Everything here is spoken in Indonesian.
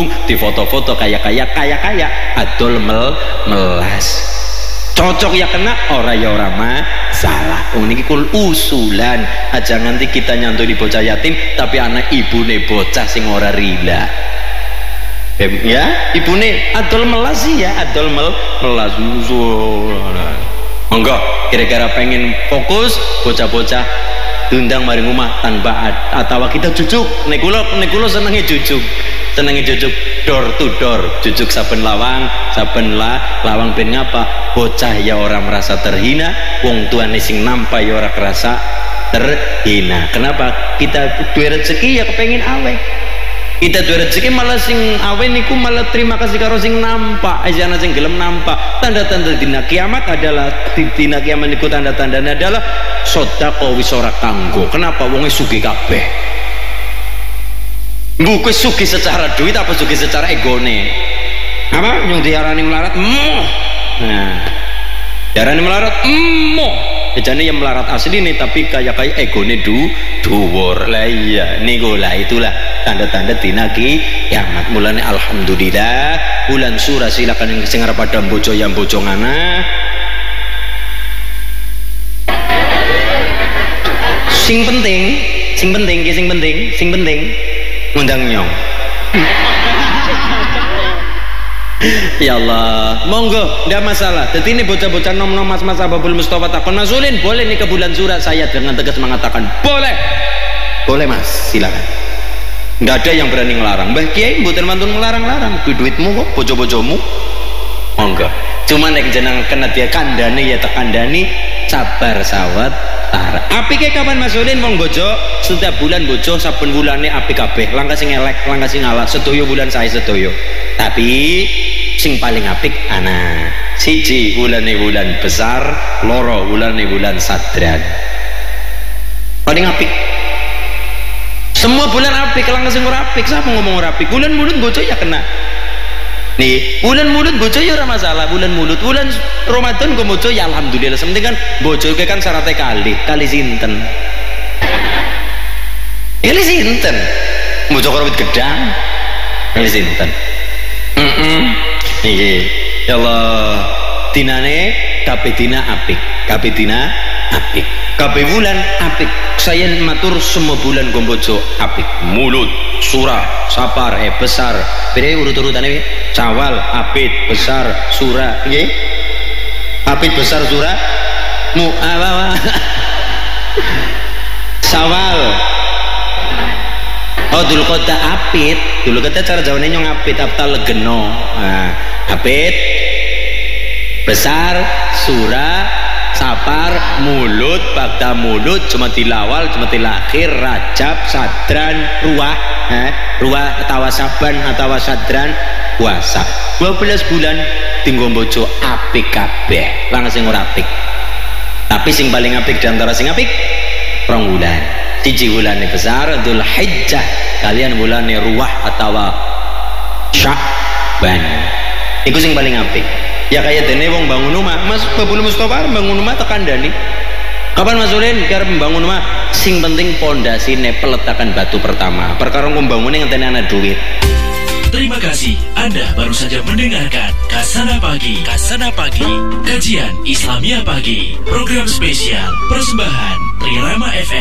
di foto-foto kaya adol melas. Cocok ya kena, ora ya ora masalah. Niki kul usulan aja nganti kita nyantuni bocah yatim tapi anak ibune bocah sing ora rila. Ya, ibune adol melas sih ya, adol melas. Enggak, kira-kira pengen fokus bocah-bocah diundang mari rumah tanpa atau kita jujuk. Nek kula senenge jujuk door to door, jujuk saben lawang ben ngapa bocah ya orang merasa terhina, wong tuane sing nampa ya ora kerasa terhina. Kenapa? Kita duwe rezeki ya kepengin aweh. Kita duwe rezeki malah sing awe niku malah terima kasih karo sing nampak aja ana sing gelem nampak. Tanda-tanda dina kiamat adalah dina kiamat niku tanda-tandanya adalah sedekah wis ora kanggo. Kenapa? Wonge sugih kabeh. Mbok sugih secara duit apa sugih secara egone? Apa yang diarani melarat? Nah, diarani melarat jane yang melarat asli nih tapi kayak egone dhuwur. Lah iya niku lah itulah tanda-tanda dina kiamat. Mulane alhamdulillah bulan surah silakan sing arep padha bojo yang bojo ngana. Sing penting ngundang nyong. Ya Allah, monggo, ndak masalah. Jadi ini bocah-bocah nom-nom mas-mas Ababul Mustafa takon Masulin, boleh nih ke bulan surah. Saya dengan tegas mengatakan boleh mas, silakan. Nggak ada yang berani ngelarang. Mbah Kiai mboten mantun ngelarang-larang. Duitmu kok, bojo-bojomu, monggo. Cuma nek jeneng kena dia kandani ya tekandani, sabar sawat. Apike kapan Masulin wong bojo setiap bulan bojo saben bulane apik kabeh. Langkah sing elek, langkah sing ala sedoyo bulan saya sedoyo. Tapi sing paling apik ana siji bulane bulan besar, loro bulane bulan sadran. Paling apik. Semua bulan apik, langkah sing ora apik. Siapa ngomong ora apik? Bulan mulut bojo ya kena. Nih, bulan mulut bojo ya ora masalah. Bulan mulut, bulan Ramadan go bojo ya alhamdulillah. Sementing kan bojo kan syaratnya kali sinten. Kali sinten. Bojo karo wit gedang. Kali sinten. Niki. Ya Allah, dinane kabeh dina apik. Kabeh dina apik. Kabeh bulan apik. Saya matur semua bulan go bojo apik. Mulut, surah, sapar, besar. Bere urut-urutannya Syawal, Abid, besar, surah, nggih. Abid, besar, surah, Syawal. Oh, Dzulqa'dah Abid. Dzulqa'dah cara jawane nyong Abid, apta legeno. Nah, Abid, besar, surah, sapar, mulut, bagda mulut, jumatil awal, jumatil akhir, Rajab, Sadran, ruah, ruah atawa saban atawa sadran puasa 12 bulan tinggo bojo apik kabeh, lang sing ora apik. Tapi sing paling apik diantara sing apik rong bulan. Siji bulane besar Dzulhijjah kalian bulane ruah atawa Sya'ban. Iku sing paling apik. Ya kayak dene wong bangun rumah, Mas Babul Mustafa bangun rumah tekan dani. Kapan Mas Ulin biar membangun rumah? Sing penting pondasine peletakan batu pertama. Perkara membangunnya ngenteni ana duit. Terima kasih Anda baru saja mendengarkan Kasana Pagi. Kasana Pagi, kajian Islamia Pagi, program spesial persembahan Trirama FM.